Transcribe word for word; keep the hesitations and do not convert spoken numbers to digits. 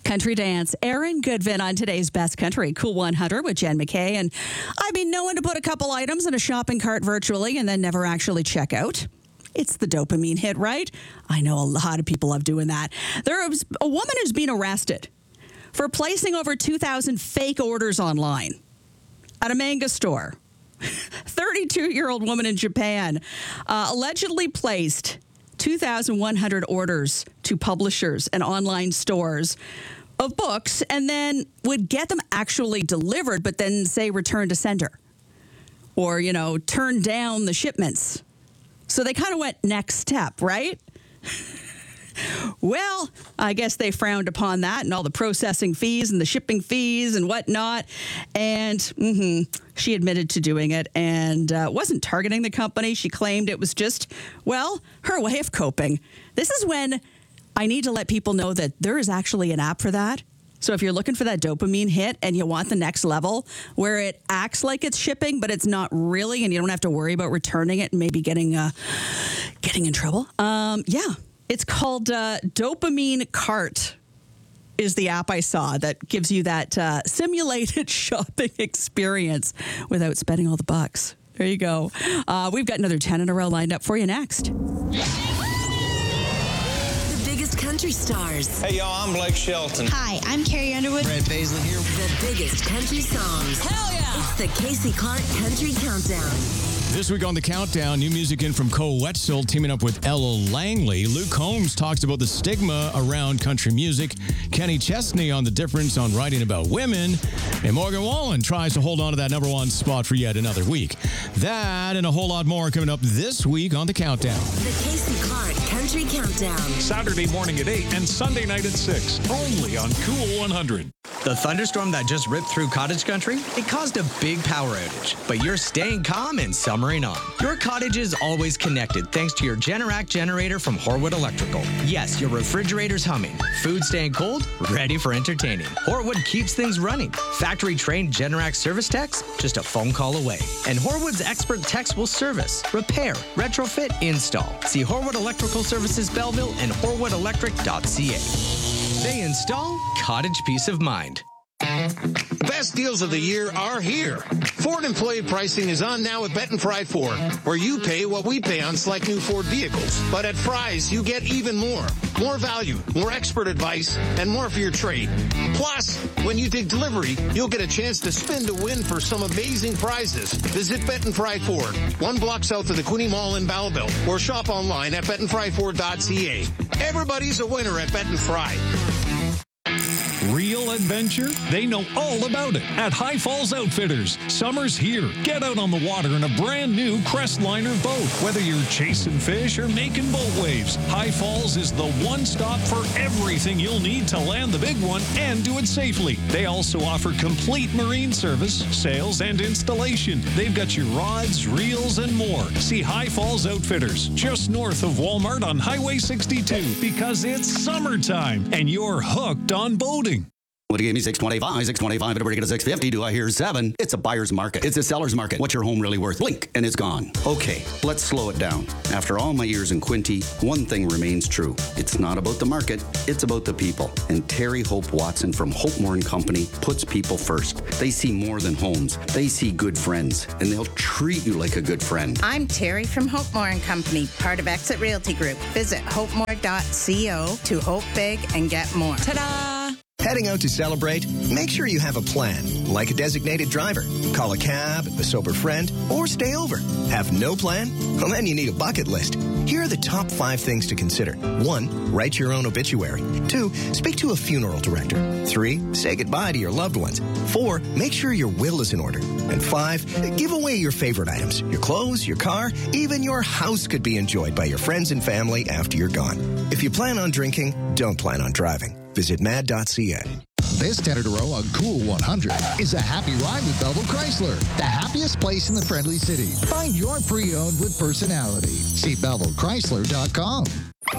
Country Dance. Aaron Goodvin on today's Best Country Cool one hundred with Jen McKay. And I've been known to put a couple items in a shopping cart virtually and then never actually check out. It's the dopamine hit, right? I know a lot of people love doing that. There was a woman who's been arrested for placing over two thousand fake orders online at a manga store. thirty-two-year-old woman in Japan uh, allegedly placed two thousand one hundred orders to publishers and online stores of books and then would get them actually delivered, but then say return to sender or, you know, turn down the shipments. So they kind of went next step, right? Well, I guess they frowned upon that and all the processing fees and the shipping fees and whatnot. And mm-hmm, she admitted to doing it and uh, wasn't targeting the company. She claimed it was just, well, her way of coping. This is when I need to let people know that there is actually an app for that. So if you're looking for that dopamine hit and you want the next level where it acts like it's shipping, but it's not really, and you don't have to worry about returning it and maybe getting uh, getting in trouble. Um, yeah. It's called uh, Dopamine Cart is the app I saw that gives you that uh, simulated shopping experience without spending all the bucks. There you go. Uh, we've got another ten in a row lined up for you next. The biggest country stars. Hey, y'all, I'm Blake Shelton. Hi, I'm Carrie Underwood. Brad Paisley here. The biggest country songs. Hell yeah! It's the Casey Clark Country Countdown. This week on The Countdown, new music in from Cole Wetzel teaming up with Ella Langley. Luke Combs talks about the stigma around country music. Kenny Chesney on the difference on writing about women. And Morgan Wallen tries to hold on to that number one spot for yet another week. That and a whole lot more coming up this week on The Countdown. The Casey Clark Country Countdown. Saturday morning at eight and Sunday night at six. Only on Cool one hundred. The thunderstorm that just ripped through cottage country, it caused a big power outage. But you're staying calm and summering on. Your cottage is always connected thanks to your Generac generator from Horwood Electrical. Yes, your refrigerator's humming. Food staying cold, ready for entertaining. Horwood keeps things running. Factory-trained Generac service techs, just a phone call away. And Horwood's expert techs will service, repair, retrofit, install. See Horwood Electrical Services Belleville and horwood electric dot c a. They install cottage peace of mind. The best deals of the year are here. Ford employee pricing is on now at Benton Fry Ford, where you pay what we pay on select new Ford vehicles. But at Fry's, you get even more. More value, more expert advice, and more for your trade. Plus, when you take delivery, you'll get a chance to spin to win for some amazing prizes. Visit Benton Fry Ford, one block south of the Queenie Mall in Belleville, or shop online at benton fry ford dot c a. Everybody's a winner at Benton Fry. Real adventure? They know all about it at High Falls Outfitters. Summer's here. Get out on the water in a brand new Crestliner boat. Whether you're chasing fish or making boat waves, High Falls is the one stop for everything you'll need to land the big one and do it safely. They also offer complete marine service, sales, and installation. They've got your rods, reels, and more. See High Falls Outfitters just north of Walmart on Highway sixty-two because it's summertime and you're hooked on boating. Well, you gave me six twenty-five, six twenty-five, and a break at a six fifty. Do I hear seven? It's a buyer's market. It's a seller's market. What's your home really worth? Blink, and it's gone. Okay, let's slow it down. After all my years in Quinte, one thing remains true. It's not about the market, it's about the people. And Terry Hope Watson from Hope Moore and Company puts people first. They see more than homes. They see good friends, and they'll treat you like a good friend. I'm Terry from Hope Moore and Company, part of Exit Realty Group. Visit hope moore dot co to hope big and get more. Ta-da! Heading out to celebrate? Make sure you have a plan, like a designated driver. Call a cab, a sober friend, or stay over. Have no plan? Well, then you need a bucket list. Here are the top five things to consider. One, write your own obituary. Two, speak to a funeral director. Three, say goodbye to your loved ones. Four, make sure your will is in order. And five, give away your favorite items. Your clothes, your car, even your house could be enjoyed by your friends and family after you're gone. If you plan on drinking, don't plan on driving. Visit mad dot c a. This ten in a row on Cool one hundred is a happy ride with Belleville Chrysler, the happiest place in the friendly city. Find your pre-owned with personality. See belleville chrysler dot com.